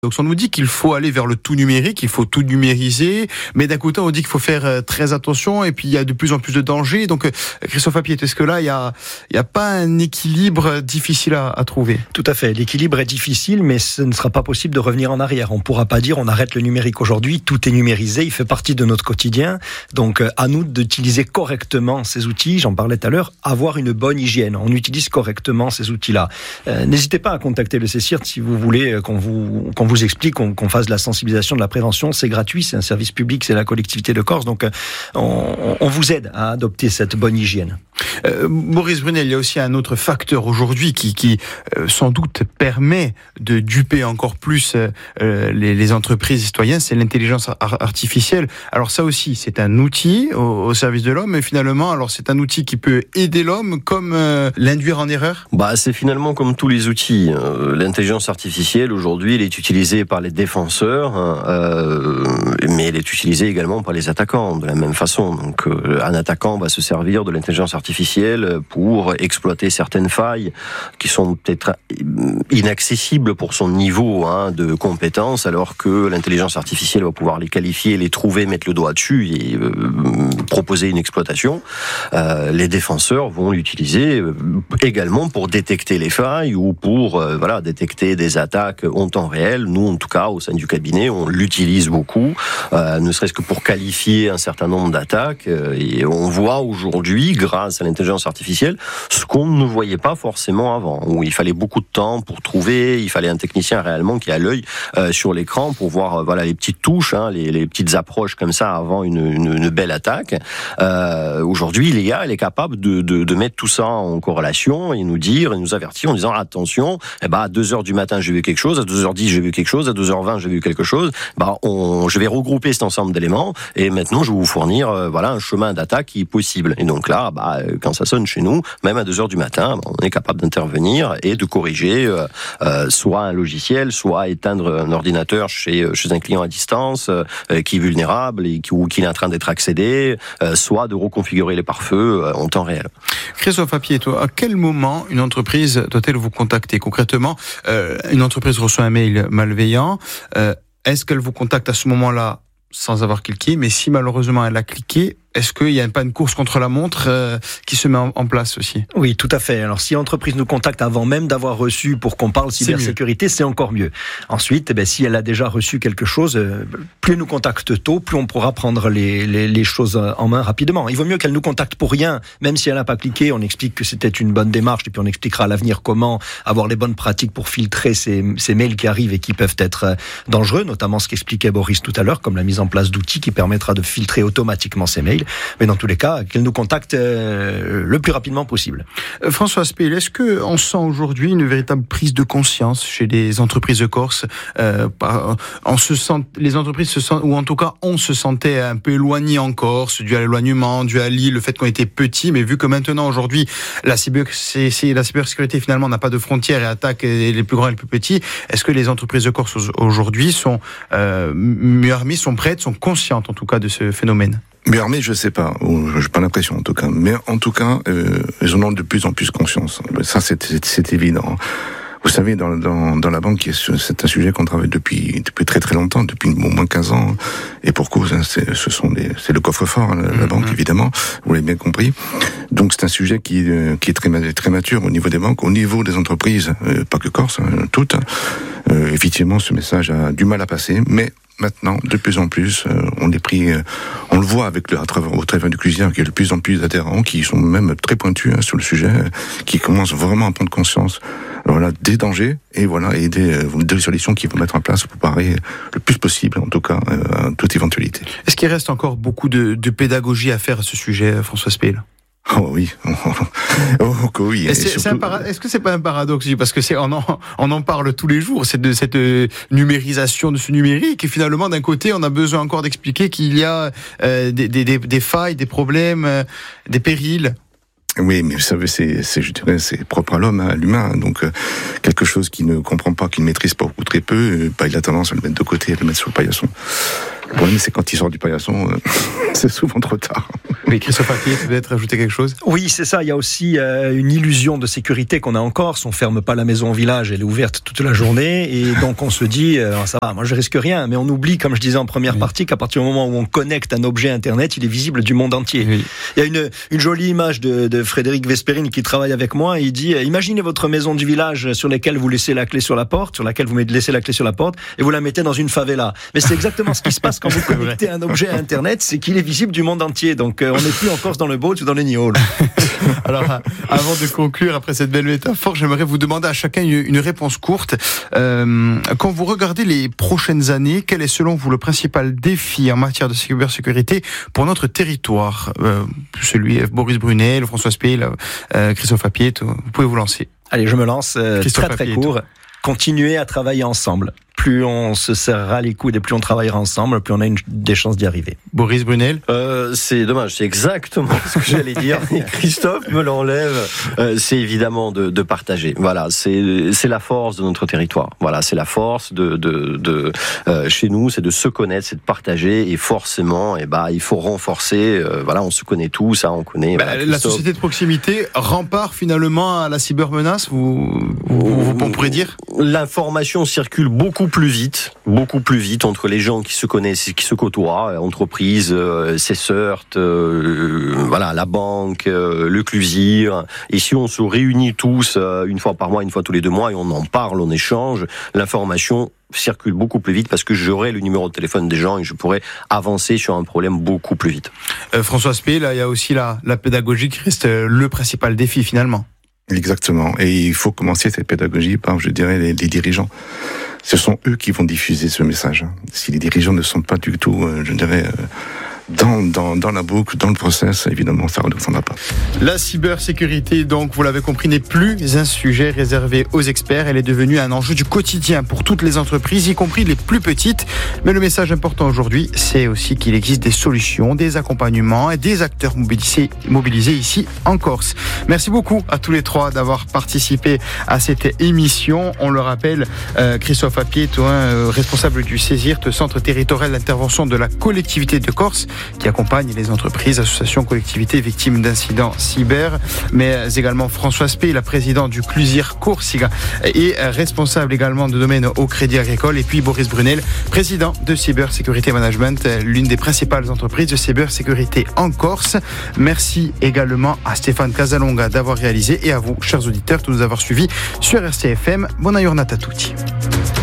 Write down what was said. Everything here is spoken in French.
Donc on nous dit qu'il faut aller vers le tout numérique, il faut tout numériser, mais d'un côté on dit qu'il faut faire très attention et puis il y a de plus en plus de dangers. Donc Christophe Apiet, est-ce que là il y a pas un équilibre difficile à trouver ? Tout à fait, l'équilibre est difficile, mais ce ne sera pas possible de revenir en arrière. On ne pourra pas dire on arrête le numérique aujourd'hui, tout est numérisé, il fait partie de notre quotidien. Donc à nous d'utiliser correctement ces outils, j'en parlais tout à l'heure, avoir une bonne hygiène. On utilise correctement ces outils-là. N'hésitez pas à contacter le CECIRT si vous voulez qu'on vous explique, qu'on fasse de la sensibilisation, de la prévention. C'est gratuit, c'est un service public, c'est la collectivité de Corse. Donc on vous aide à adopter cette bonne hygiène. Boris Brunel, il y a aussi un autre facteur aujourd'hui qui sans doute permet de duper encore plus les entreprises citoyennes, c'est l'intelligence artificielle. Alors ça aussi, c'est un outil au service de l'homme, mais finalement, alors c'est un outil qui peut aider l'homme comme l'induire en erreur ? C'est finalement comme tous les outils. L'intelligence artificielle, aujourd'hui, elle est utilisée par les défenseurs, mais elle est utilisée également par les attaquants, de la même façon. Donc un attaquant va se servir de l'intelligence artificielle pour exploiter certaines failles qui sont peut-être inaccessibles pour son niveau de compétence, alors que l'intelligence artificielle va pouvoir les qualifier, les trouver, mettre le doigt dessus et proposer une exploitation. Les défenseurs vont l'utiliser également pour détecter les failles ou pour détecter des attaques en temps réel. Nous, en tout cas, au sein du cabinet, on l'utilise beaucoup, ne serait-ce que pour qualifier un certain nombre d'attaques. Et on voit aujourd'hui, grâce à l'intelligence artificielle, ce qu'on ne voyait pas forcément avant, où il fallait beaucoup de temps pour trouver, il fallait un technicien réellement qui a l'œil sur l'écran pour voir les petites touches, les petites approches comme ça avant une belle attaque. Aujourd'hui, l'IA, elle est capable de mettre tout ça en corrélation et nous dire, et nous avertir en disant attention, à 2h du matin j'ai vu quelque chose, à 2h10 j'ai vu quelque chose, à 2h20 j'ai vu quelque chose. Je vais regrouper cet ensemble d'éléments et maintenant je vais vous fournir un chemin d'attaque qui est possible. Et donc là, quand ça sonne chez nous, même à 2h du matin, on est capable d'intervenir et de corriger soit un logiciel, soit éteindre un ordinateur chez un client à distance qui est vulnérable ou qui est en train d'être accédé, soit de reconfigurer les pare-feux en temps réel. Christophe Apiet, à quel moment une entreprise doit-elle vous contacter ? Concrètement, une entreprise reçoit un mail malveillant, est-ce qu'elle vous contacte à ce moment-là sans avoir cliqué ? Mais si malheureusement elle a cliqué, est-ce qu'il n'y a pas une course contre la montre qui se met en place aussi ? Oui, tout à fait. Alors, si l'entreprise nous contacte avant même d'avoir reçu pour qu'on parle cybersécurité, c'est encore mieux. Ensuite, si elle a déjà reçu quelque chose, plus elle nous contacte tôt, plus on pourra prendre les choses en main rapidement. Il vaut mieux qu'elle nous contacte pour rien, même si elle n'a pas cliqué, on explique que c'était une bonne démarche et puis on expliquera à l'avenir comment avoir les bonnes pratiques pour filtrer ces mails qui arrivent et qui peuvent être dangereux, notamment ce qu'expliquait Boris tout à l'heure, comme la mise en place d'outils qui permettra de filtrer automatiquement ces mails. Mais dans tous les cas, qu'elle nous contacte le plus rapidement possible. François Speil, est-ce qu'on sent aujourd'hui une véritable prise de conscience chez les entreprises de Corse ? Les entreprises se sentent, ou en tout cas, on se sentait un peu éloigné en Corse, dû à l'éloignement, dû à le fait qu'on était petit, mais vu que maintenant, aujourd'hui, la cybersécurité finalement n'a pas de frontières et attaque les plus grands et les plus petits, est-ce que les entreprises de Corse aujourd'hui sont mieux armées, sont prêtes, sont conscientes en tout cas de ce phénomène ? Mais armée, je sais pas, j'ai pas l'impression en tout cas. Mais en tout cas, elles en ont de plus en plus conscience. Ça, c'est évident. Vous savez, dans la banque, c'est un sujet qu'on travaille depuis très très longtemps, depuis au moins 15 ans. Et pour cause, c'est le coffre-fort, la banque, évidemment. Vous l'avez bien compris. Donc c'est un sujet qui est très mature au niveau des banques, au niveau des entreprises, pas que Corse, toutes. Effectivement, ce message a du mal à passer, mais maintenant, de plus en plus, on le voit au travers du CLUSIA, qu'il y a de plus en plus d'adhérents qui sont même très pointus sur le sujet, qui commencent vraiment à prendre conscience des dangers et des solutions qu'ils vont mettre en place pour parer le plus possible, en tout cas, à toute éventualité. Est-ce qu'il reste encore beaucoup de pédagogie à faire à ce sujet, François Speil ? Oh oui, oui. Est-ce que c'est pas un paradoxe ? Parce que on en parle tous les jours, c'est de cette numérisation de ce numérique, et finalement d'un côté on a besoin encore d'expliquer qu'il y a des failles, des problèmes, des périls. Oui, mais vous savez, c'est propre à l'homme, à l'humain. Donc, quelque chose qu'il ne comprend pas, qu'il ne maîtrise pas ou très peu, il a tendance à le mettre de côté, à le mettre sur le paillasson. Le problème, c'est quand il sort du paillasson, c'est souvent trop tard. Mais Christophe Papier, peut-être ajouter quelque chose? Oui, c'est ça. Il y a aussi une illusion de sécurité qu'on a en Corse. On ferme pas la maison au village, elle est ouverte toute la journée. Et donc on se dit, ça va, moi je risque rien. Mais on oublie, comme je disais en première partie, qu'à partir du moment où on connecte un objet Internet, il est visible du monde entier. Oui. Il y a une jolie image de Frédéric Vesperine qui travaille avec moi. Et il dit, imaginez votre maison du village sur laquelle vous laissez la clé sur la porte, sur laquelle vous laissez la clé sur la porte, et vous la mettez dans une favela. Mais c'est exactement ce qui se passe quand vous connectez un objet à Internet, c'est qu'il est visible du monde entier. Donc on n'est plus en Corse dans le boat ou dans le Niol. Alors, avant de conclure, après cette belle métaphore, j'aimerais vous demander à chacun une réponse courte. Quand vous regardez les prochaines années, quel est selon vous le principal défi en matière de cybersécurité pour notre territoire? Celui Boris Brunel, François Speil, Christophe Papier, vous pouvez vous lancer. Allez, je me lance très court. Continuer à travailler ensemble. Plus on se serrera les coudes et plus on travaillera ensemble, plus on a des chances d'y arriver. Boris Brunel? C'est dommage, c'est exactement ce que j'allais dire. Et Christophe me l'enlève. C'est évidemment de partager. Voilà, c'est la force de notre territoire. Voilà, c'est la force de chez nous, c'est de se connaître, c'est de partager. Et forcément, il faut renforcer. Voilà, on se connaît tous, on connaît. Voilà, la société de proximité, rempart finalement à la cybermenace. On pourrait dire. L'information circule beaucoup plus vite entre les gens qui se connaissent et qui se côtoient, entreprises, CESERT, voilà, la banque, le CLUSIR. Et si on se réunit tous une fois par mois, une fois tous les 2 mois, et on en parle, on échange, l'information circule beaucoup plus vite parce que j'aurai le numéro de téléphone des gens et je pourrai avancer sur un problème beaucoup plus vite. François Speil, là, il y a aussi la pédagogie qui reste le principal défi finalement. Exactement. Et il faut commencer cette pédagogie par, je dirais, les dirigeants. Ce sont eux qui vont diffuser ce message. Si les dirigeants ne sont pas du tout, je dirais, dans la boucle, dans le process, évidemment, ça ne redescendra pas. La cybersécurité, donc, vous l'avez compris, n'est plus un sujet réservé aux experts. Elle est devenue un enjeu du quotidien pour toutes les entreprises, y compris les plus petites. Mais le message important aujourd'hui, c'est aussi qu'il existe des solutions, des accompagnements et des acteurs mobilisés ici en Corse. Merci beaucoup à tous les 3 d'avoir participé à cette émission. On le rappelle, Christophe Papier, responsable du CESIRT, Centre territorial d'intervention de la collectivité de Corse, qui accompagne les entreprises, associations, collectivités victimes d'incidents cyber, mais également François Speil, la présidente du CLUSIR Corsica et responsable également de domaine au Crédit Agricole, et puis Boris Brunel, président de Cybersécurité Management, l'une des principales entreprises de cybersécurité en Corse. Merci également à Stéphane Casalonga d'avoir réalisé et à vous, chers auditeurs, de nous avoir suivis sur RCFM. Buona giornata a tutti.